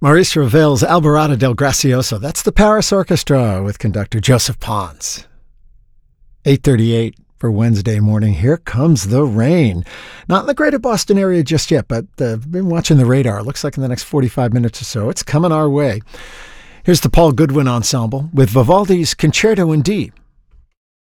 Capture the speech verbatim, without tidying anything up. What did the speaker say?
Maurice Ravel's Alborada del Gracioso. That's the Paris Orchestra with conductor Joseph Pons. eight thirty-eight for Wednesday morning. Here comes the rain. Not in the greater Boston area just yet, but uh, I've been watching the radar. Looks like in the next forty-five minutes or so, it's coming our way. Here's the Paul Goodwin Ensemble with Vivaldi's Concerto in D,